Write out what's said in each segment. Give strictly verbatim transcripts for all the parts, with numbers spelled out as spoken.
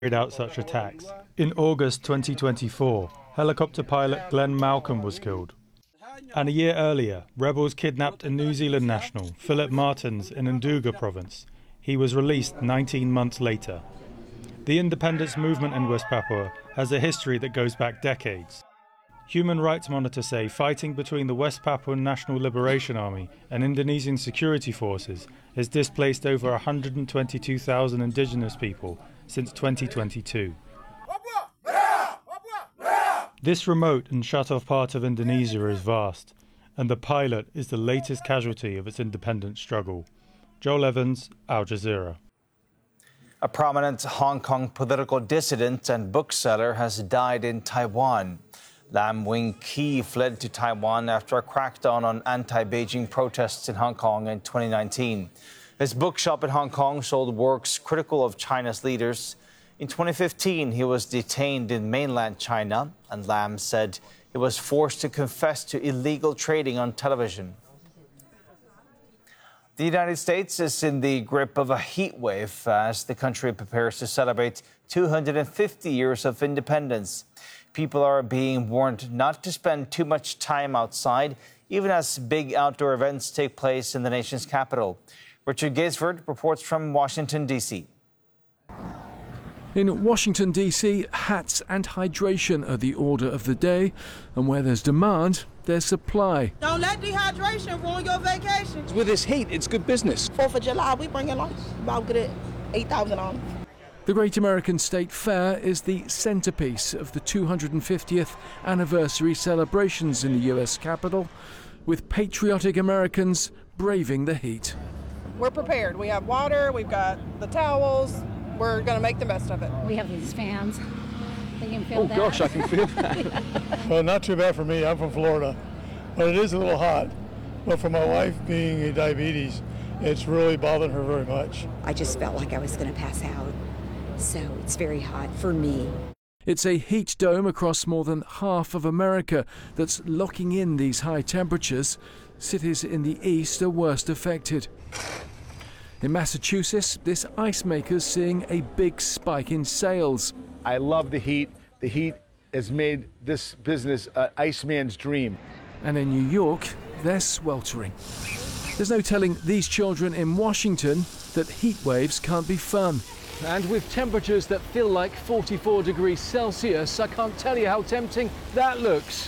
carried out such attacks. In August twenty twenty-four, helicopter pilot Glenn Malcolm was killed. And a year earlier, rebels kidnapped a New Zealand national, Philip Martins, in Nduga province. He was released nineteen months later. The independence movement in West Papua has a history that goes back decades. Human Rights Monitor say fighting between the West Papuan National Liberation Army and Indonesian security forces has displaced over one hundred twenty-two thousand indigenous people since twenty twenty-two. This remote and shut-off part of Indonesia is vast, and the pilot is the latest casualty of its independence struggle. Joel Evans, Al Jazeera. A prominent Hong Kong political dissident and bookseller has died in Taiwan. Lam Wing Ki fled to Taiwan after a crackdown on anti-Beijing protests in Hong Kong in twenty nineteen. His bookshop in Hong Kong sold works critical of China's leaders. In twenty fifteen, he was detained in mainland China, and Lam said he was forced to confess to illegal trading on television. The United States is in the grip of a heat wave as the country prepares to celebrate two hundred fifty years of independence. People are being warned not to spend too much time outside, even as big outdoor events take place in the nation's capital. Richard Gaisford reports from Washington, D C In Washington, D C, hats and hydration are the order of the day, and where there's demand, there's supply. Don't let dehydration ruin your vacation. With this heat, it's good business. fourth of July, we bring in lunch, about good at eight thousand dollars. The Great American State Fair is the centerpiece of the two hundred fiftieth anniversary celebrations in the U S Capitol, with patriotic Americans braving the heat. We're prepared. We have water, we've got the towels. We're going to make the best of it. We have these fans. They can feel oh, that. Oh gosh, I can feel that. Well, not too bad for me. I'm from Florida. But it is a little hot. But for my wife being a diabetes, it's really bothering her very much. I just felt like I was going to pass out. So it's very hot for me. It's a heat dome across more than half of America that's locking in these high temperatures. Cities in the east are worst affected. In Massachusetts, this ice maker's seeing a big spike in sales. I love the heat. The heat has made this business an Iceman's dream. And in New York, they're sweltering. There's no telling these children in Washington that heat waves can't be fun. And with temperatures that feel like forty-four degrees Celsius, I can't tell you how tempting that looks.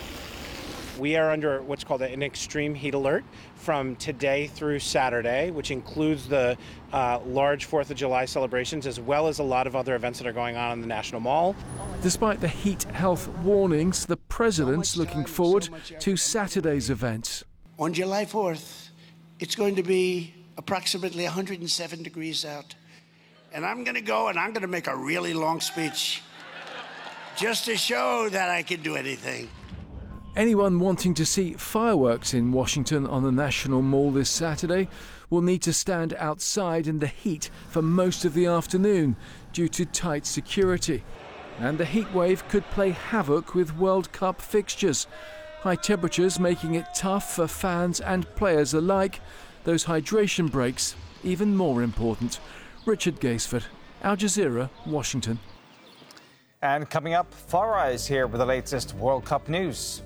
We are under what's called an extreme heat alert from today through Saturday, which includes the uh, large fourth of July celebrations, as well as a lot of other events that are going on in the National Mall. Despite the heat health warnings, the president's looking forward to Saturday's events. On July fourth, it's going to be approximately one hundred seven degrees out. And I'm going to go and I'm going to make a really long speech just to show that I can do anything. Anyone wanting to see fireworks in Washington on the National Mall this Saturday will need to stand outside in the heat for most of the afternoon due to tight security. And the heat wave could play havoc with World Cup fixtures. High temperatures making it tough for fans and players alike. Those hydration breaks even more important. Richard Gaisford, Al Jazeera, Washington. And coming up, Farah is here with the latest World Cup news.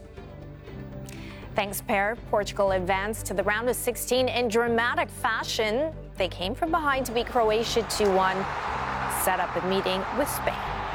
Thanks, Per. Portugal advanced to the round of sixteen in dramatic fashion. They came from behind to beat Croatia two one, set up a meeting with Spain.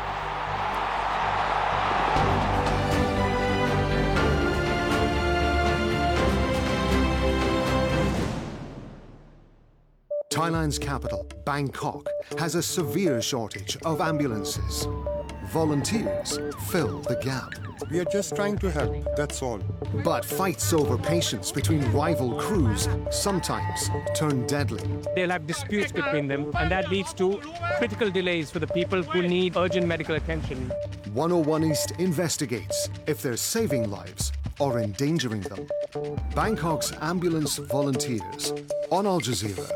Thailand's capital, Bangkok, has a severe shortage of ambulances. Volunteers fill the gap. We are just trying to help, that's all. But fights over patients between rival crews sometimes turn deadly. They'll have disputes between them, and that leads to critical delays for the people who need urgent medical attention. one oh one East investigates if they're saving lives or endangering them. Bangkok's ambulance volunteers on Al Jazeera.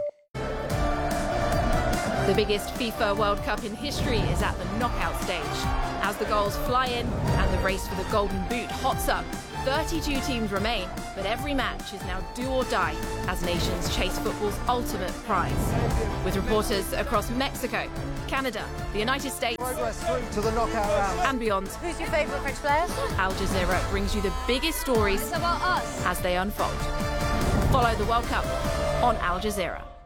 The biggest FIFA World Cup in history is at the knockout stage. As the goals fly in and the race for the Golden Boot hots up, thirty-two teams remain, but every match is now do or die as nations chase football's ultimate prize. With reporters across Mexico, Canada, the United States, progress through to the knockout round, and beyond. Who's your favourite French player? Al Jazeera brings you the biggest stories It's about us. as they unfold. Follow the World Cup on Al Jazeera.